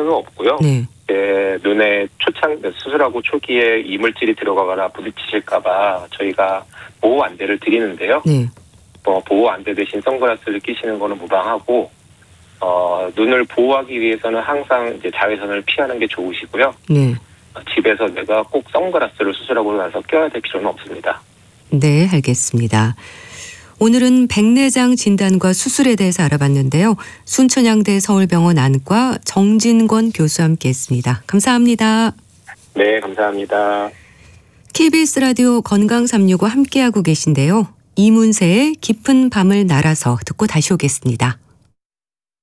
필요는 없고요. 네. 눈에 수술하고 초기에 이물질이 들어가거나 부딪히실까봐 저희가 보호 안대를 드리는데요. 네. 보호 안대 대신 선글라스를 끼시는 거는 무방하고, 눈을 보호하기 위해서는 항상 이제 자외선을 피하는 게 좋으시고요. 네. 집에서 내가 꼭 선글라스를 수술하고 나서 껴야 될 필요는 없습니다. 네, 알겠습니다. 오늘은 백내장 진단과 수술에 대해서 알아봤는데요. 순천향대 서울병원 안과 정진권 교수와 함께했습니다. 감사합니다. 네, 감사합니다. KBS 라디오 건강 365 함께하고 계신데요. 이문세의 깊은 밤을 날아서 듣고 다시 오겠습니다.